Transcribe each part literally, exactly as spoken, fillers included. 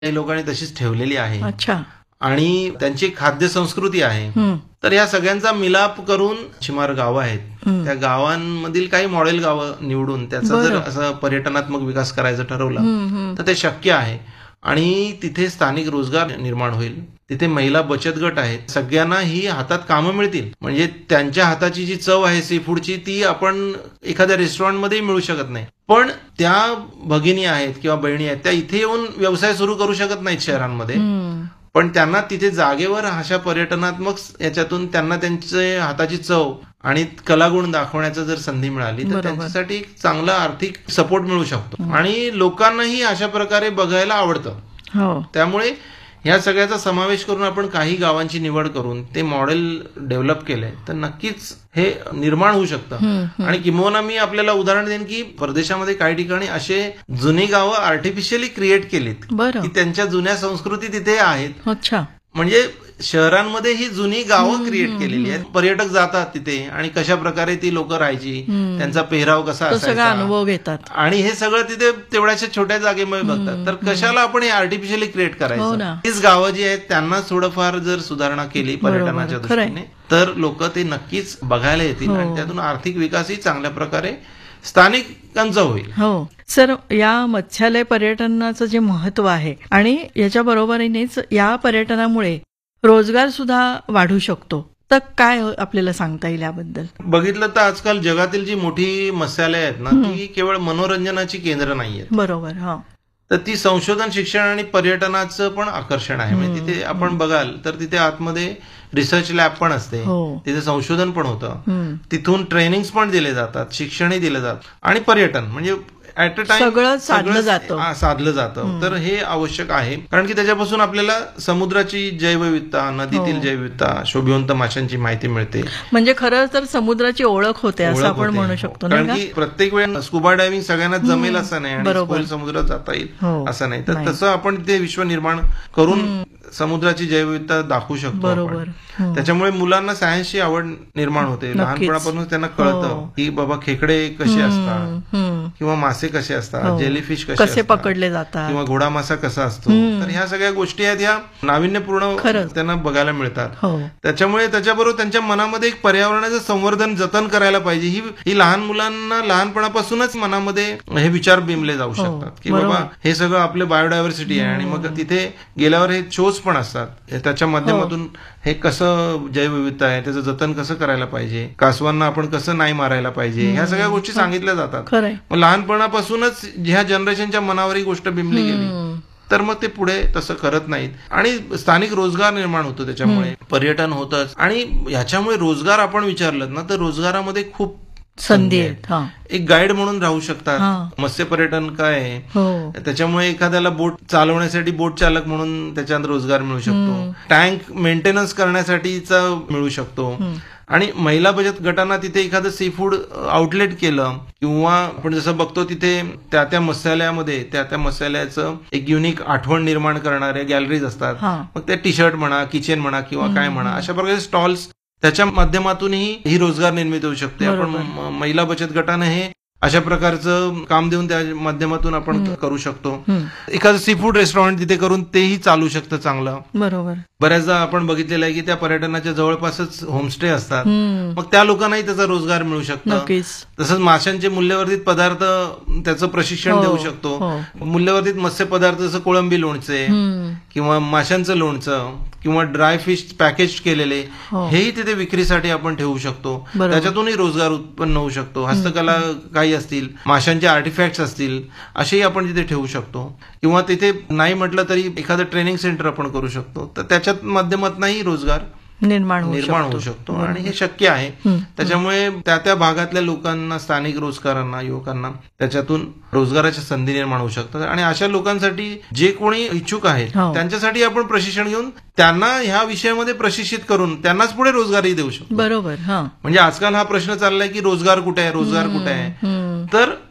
काही लोकांनी तशीच ठेवलेली आहे. अच्छा. आणि त्यांची खाद्य संस्कृती आहे. तर ह्या सगळ्यांचा मिलाप करून शिमार गावं आहेत, त्या गावांमधील काही मॉडेल गावं निवडून त्याचा जर असं पर्यटनात्मक विकास करायचं ठरवलं तर ते शक्य आहे. आणि तिथे स्थानिक रोजगार निर्माण होईल. तिथे महिला बचत गट आहेत, सगळ्यांना ही हातात कामं मिळतील. म्हणजे त्यांच्या हाताची जी चव आहे सी फूडची ती आपण एखाद्या रेस्टॉरंटमध्ये मिळू शकत नाही, पण त्या भगिनी आहेत किंवा बहिणी आहेत त्या इथे येऊन व्यवसाय सुरू करू शकत नाहीत शहरांमध्ये, पण त्यांना तिथे जागेवर अशा पर्यटनात्मक याच्यातून त्यांना त्यांचे हाताची चव आणि कलागुण दाखवण्याचं जर संधी मिळाली तर त्यांच्यासाठी चांगला आर्थिक सपोर्ट मिळू शकतो. आणि लोकांनाही अशा प्रकारे बघायला आवडतं. त्यामुळे ह्या सगळ्याचा समावेश करून आपण काही गावांची निवड करून ते मॉडेल डेव्हलप केलंय तर नक्कीच हे निर्माण होऊ शकतं. आणि किंबहुना मी आपल्याला उदाहरण देईन की परदेशामध्ये काही ठिकाणी असे जुनी गावं आर्टिफिशियली क्रिएट केलीत की त्यांच्या जुन्या संस्कृती तिथे आहेत. अच्छा. म्हणजे शहरांमध्ये ही जुनी गावं क्रिएट केलेली आहेत. पर्यटक जातात तिथे आणि कशा प्रकारे ती लोक राहायची, त्यांचा पेहराव कसा असायचा, अनुभव घेतात आणि हे सगळं तिथे तेवढ्याशा छोट्या जागेमध्ये बघतात. तर कशाला आपण हे आर्टिफिशियली क्रिएट करायचं. तीच गावं जी आहेत त्यांना थोडंफार जर सुधारणा केली पर्यटनाच्या दृष्टीने तर लोक ते नक्कीच बघायला येतील आणि त्यातून आर्थिक विकासही चांगल्या प्रकारे स्थानिकांचा होईल. हो सर, या मत्स्यालय पर्यटनाचं जे महत्व आहे आणि याच्या बरोबरीनेच या पर्यटनामुळे रोजगार सुद्धा वाढू शकतो, तर काय आपल्याला सांगता येईल याबद्दल? बघितलं तर आजकाल जगातील जी मोठी मत्स्यालय आहेत ना ती केवळ मनोरंजनाची केंद्र नाहीयेत. बरोबर. हा. तर ती संशोधन, शिक्षण आणि पर्यटनाचं पण आकर्षण आहे. म्हणजे तिथे आपण बघाल तर तिथे आतमध्ये रिसर्च लॅब पण असते, तिथे संशोधन पण होतं, तिथून ट्रेनिंग पण दिले जातात, शिक्षणही दिलं जातं आणि पर्यटन म्हणजे ऍट अ टाइम सगळं साधलं जातं साधलं जातं तर हे आवश्यक आहे. कारण की त्याच्यापासून आपल्याला समुद्राची जैवविविधता, नदीतील जैवविविधता, शोभिवंत माशांची माहिती मिळते. म्हणजे खरं तर समुद्राची ओळख होते असं आपण म्हणू शकतो. कारण की प्रत्येक वेळेला स्कुबा डायव्हिंग सगळ्यांना जमेल असं नाही आणि खोल समुद्रात जाता येईल असं नाही. तर तसं आपण ते विश्व निर्माण करून समुद्राची जैवविविधता दाखवू शकतो. बरोबर. त्याच्यामुळे मुलांना सायन्सची आवड निर्माण होते. लहानपणापासून त्यांना कळतं की बाबा खेकडे कसे असतात किंवा मासे कसे असतात, जेलीफिश कसे पकडले जातात किंवा घोडा मासा कसा असतो. तर ह्या सगळ्या गोष्टी आहेत ह्या नाविन्यपूर्ण त्यांना बघायला मिळतात. त्याच्यामुळे त्याच्याबरोबर त्यांच्या मनामध्ये एक पर्यावरणाचं संवर्धन, जतन करायला पाहिजे ही ही लहान मुलांना लहानपणापासूनच मनामध्ये हे विचार बिंबले जाऊ शकतात की बाबा हे सगळं आपलं बायोडायव्हर्सिटी आहे. आणि मग तिथे गेल्यावर हे शोज पण असतात, त्याच्या माध्यमातून हे कसं जैवविविधता आहे त्याचं जतन कसं करायला पाहिजे, कासवांना आपण कसं नाही मारायला पाहिजे, ह्या सगळ्या गोष्टी सांगितल्या जातात. मग लहानपणापासूनच ह्या जनरेशनच्या मनावर ही गोष्ट बिंबली गेली तर मग ते पुढे तसं करत नाहीत. आणि स्थानिक रोजगार निर्माण होतो, त्याच्यामुळे पर्यटन होतच. आणि ह्याच्यामुळे रोजगार आपण विचारलं ना तर रोजगारामध्ये खूप संधी आहेत. एक गाईड म्हणून राहू शकतात. मत्स्य पर्यटन काय आहे त्याच्यामुळे एखाद्याला बोट चालवण्यासाठी बोट चालक म्हणून त्याच्यात रोजगार मिळू शकतो. टँक मेंटेनन्स करण्यासाठीचा मिळू शकतो. आणि महिला बचत गटांना तिथे एखादं सी फूड आउटलेट केलं किंवा आपण जसं बघतो तिथे त्या त्या मत्स्यालयामध्ये त्या त्या मत्स्यालयाचं एक युनिक आठवण निर्माण करणाऱ्या गॅलरीज असतात. मग त्या टी शर्ट म्हणा, किचन म्हणा किंवा काय म्हणा अशा प्रकारे स्टॉल्स, त्याच्या माध्यमातूनही ही रोजगार निर्मिती होऊ शकते. आपण महिला बचत गटाने हे अशा प्रकारचं काम देऊन त्या माध्यमातून आपण करू शकतो. एखादं सी फूड रेस्टॉरंट तिथे करून तेही चालू शकतं चांगलं. बरोबर. बऱ्याचदा आपण बघितलेलं आहे की त्या पर्यटनाच्या जवळपासच होमस्टे असतात, मग त्या लोकांनाही त्याचा रोजगार मिळू शकतो. तसंच माशांचे मूल्यवर्धित पदार्थ त्याचं प्रशिक्षण देऊ शकतो. मूल्यवर्धित मत्स्य पदार्थ जसं कोळंबी लोणचे किंवा माशांचं लोणचं किंवा ड्राय फिश पॅकेज केलेले हेही तिथे विक्रीसाठी आपण ठेवू शकतो. त्याच्यातूनही रोजगार उत्पन्न होऊ शकतो. हस्तकला काही असतील, माशांचे आर्टिफॅक्ट्स असतील असेही आपण तिथे ठेवू शकतो. किंवा तिथे नाही म्हटलं तरी एखादं ट्रेनिंग सेंटर आपण करू शकतो. तर त्याच्या माध्यमातूनही रोजगार निर्माण निर्माण होऊ शकतो आणि हे शक्य आहे. त्याच्यामुळे त्या त्या भागातल्या लोकांना, स्थानिक रोजगारांना, युवकांना त्याच्यातून रोजगाराच्या संधी निर्माण होऊ शकतात. आणि अशा लोकांसाठी जे कोणी इच्छुक आहेत त्यांच्यासाठी आपण प्रशिक्षण घेऊन त्यांना ह्या विषयामध्ये प्रशिक्षित करून त्यांनाच पुढे रोजगारही देऊ शकतो. बरोबर. म्हणजे आजकाल हा प्रश्न चाललाय की रोजगार कुठे आहे, रोजगार कुठे आहे. तर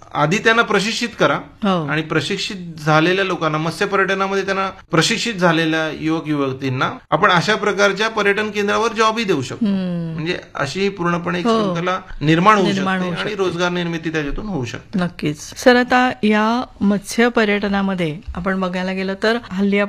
आधी त्यांना प्रशिक्षित करा हो. आणि प्रशिक्षित झालेल्या लोकांना, मत्स्य पर्यटनामध्ये त्यांना प्रशिक्षित झालेल्या युवक युवतींना आपण अशा प्रकारच्या पर्यटन केंद्रावर जॉबही देऊ शकतो. म्हणजे अशी पूर्णपणे एक शृंखला निर्माण होऊ शकते आणि रोजगार निर्मिती त्याच्यातून होऊ शकते. नक्कीच. सर, आता या मत्स्य पर्यटनामध्ये आपण बघायला गेलं तर हल्ली